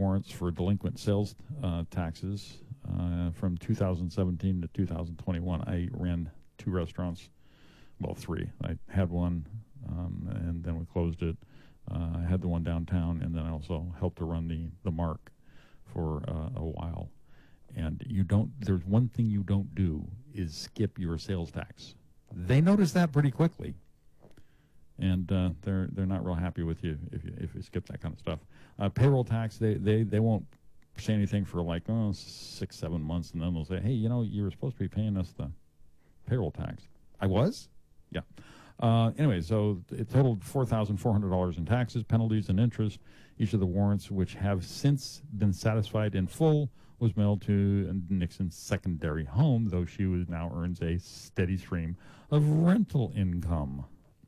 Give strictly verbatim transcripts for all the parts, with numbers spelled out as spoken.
warrants for delinquent sales uh, taxes uh, from two thousand seventeen to two thousand twenty-one. I ran two restaurants, well, three. I had one, um, and then we closed it. Uh, I had the one downtown, and then I also helped to run the, the Mark for uh, a while. And you don't, there's one thing you don't do is skip your sales tax. They notice that pretty quickly. And uh, they're they're not real happy with you if you if you skip that kind of stuff. Uh, payroll tax, they, they, they won't say anything for like oh six seven months, and then they'll say, hey, you know, you were supposed to be paying us the payroll tax. I was, yeah. Uh, anyway, so it totaled four thousand four hundred dollars in taxes, penalties, and interest. Each of the warrants, which have since been satisfied in full, was mailed to Nixon's secondary home, though she was now earns a steady stream of rental income.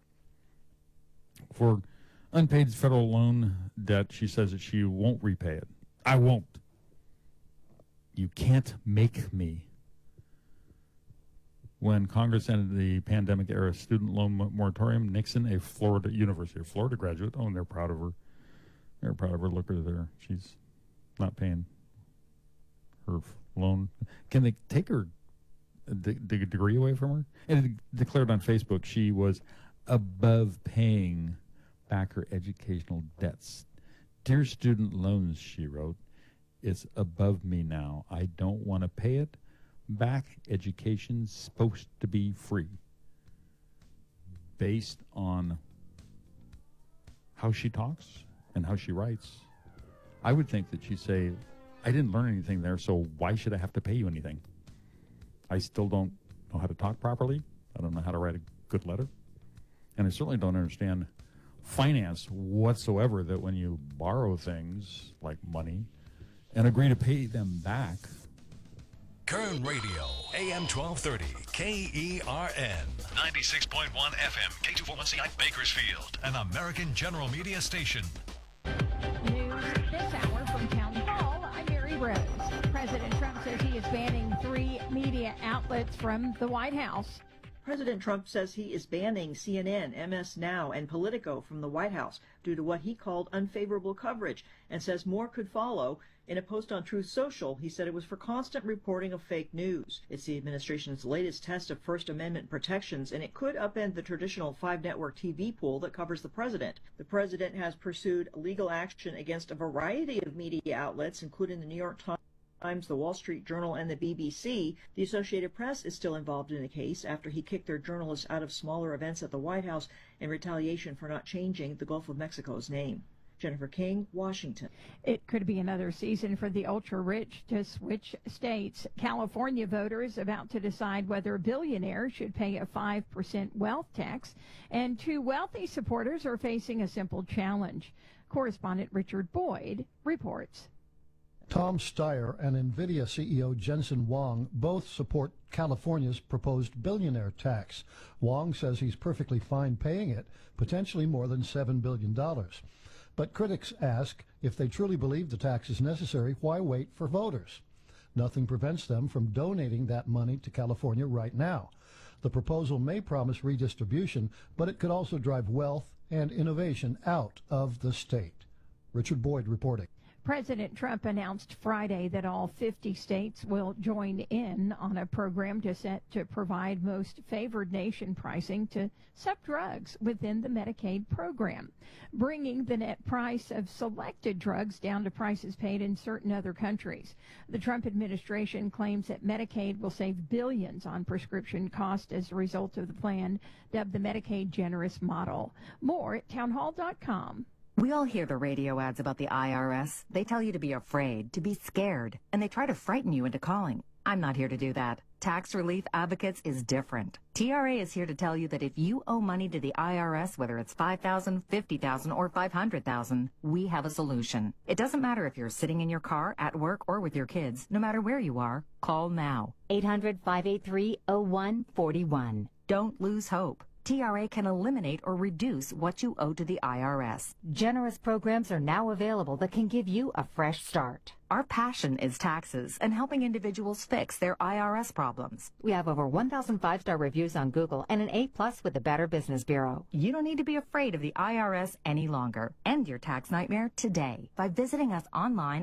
For unpaid federal loan debt, she says that she won't repay it. I won't. You can't make me. When Congress ended the pandemic-era student loan moratorium, Nixon, a Florida University of Florida graduate, oh, and they're proud of her. They're proud of her. Look at her there. She's not paying her loan. Can they take her the degree away from her? And it declared on Facebook she was above paying back her educational debts. Dear student loans, she wrote, it's above me now. I don't want to pay it back. Education's supposed to be free. Based on how she talks and how she writes, I would think that she'd say, I didn't learn anything there, so why should I have to pay you anything? I still don't know how to talk properly. I don't know how to write a good letter. And I certainly don't understand finance whatsoever, that when you borrow things like money and agree to pay them back. Kern Radio, A M twelve thirty, K E R N, ninety-six point one F M, K two forty-one C I, Bakersfield, an American General Media station. News this hour from Town Hall. I'm Mary Rose. President Trump says he is banning three media outlets from the White House. President Trump says he is banning C N N, M S Now, and Politico from the White House due to what he called unfavorable coverage, and says more could follow. In a post on Truth Social, he said it was for constant reporting of fake news. It's the administration's latest test of First Amendment protections, and it could upend the traditional five-network T V pool that covers the president. The president has pursued legal action against a variety of media outlets, including the New York Times, the Wall Street Journal, and the B B C. The Associated Press is still involved in the case after he kicked their journalists out of smaller events at the White House in retaliation for not changing the Gulf of Mexico's name. Jennifer King, Washington. It could be another season for the ultra-rich to switch states. California voters about to decide whether billionaires should pay a five percent wealth tax, and two wealthy supporters are facing a simple challenge. Correspondent Richard Boyd reports. Tom Steyer and NVIDIA C E O Jensen Huang both support California's proposed billionaire tax. Huang says he's perfectly fine paying it, potentially more than seven billion dollars. But critics ask, if they truly believe the tax is necessary, why wait for voters? Nothing prevents them from donating that money to California right now. The proposal may promise redistribution, but it could also drive wealth and innovation out of the state. Richard Boyd reporting. President Trump announced Friday that all fifty states will join in on a program to set to provide most favored nation pricing to some drugs within the Medicaid program, bringing the net price of selected drugs down to prices paid in certain other countries. The Trump administration claims that Medicaid will save billions on prescription costs as a result of the plan, dubbed the Medicaid Generous Model. More at townhall dot com. We all hear the radio ads about the I R S. They tell you to be afraid, to be scared, and they try to frighten you into calling. I'm not here to do that. Tax Relief Advocates is different. T R A is here to tell you that if you owe money to the I R S, whether it's five thousand dollars, fifty thousand dollars, or five hundred thousand dollars, we have a solution. It doesn't matter if you're sitting in your car, at work, or with your kids. No matter where you are, call now. eight hundred, five eight three, oh one four one. Don't lose hope. T R A can eliminate or reduce what you owe to the I R S. Generous programs are now available that can give you a fresh start. Our passion is taxes and helping individuals fix their I R S problems. We have over one thousand five-star reviews on Google and an A plus with the Better Business Bureau. You don't need to be afraid of the I R S any longer. End your tax nightmare today by visiting us online